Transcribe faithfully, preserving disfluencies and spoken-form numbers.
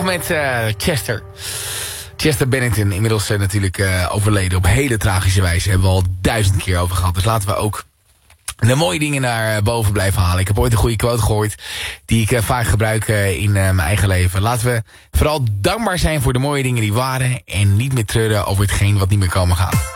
nog met uh, Chester. Chester Bennington, inmiddels uh, natuurlijk uh, overleden op hele tragische wijze. Hebben we al duizend keer over gehad. Dus laten we ook de mooie dingen naar boven blijven halen. Ik heb ooit een goede quote gehoord die ik uh, vaak gebruik uh, in uh, mijn eigen leven. Laten we vooral dankbaar zijn voor de mooie dingen die waren en niet meer treuren over hetgeen wat niet meer komen gaat.